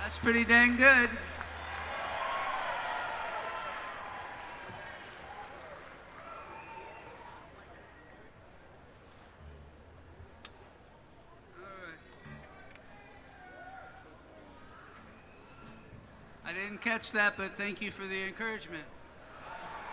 That's pretty dang good. I didn't catch that, but thank you for the encouragement.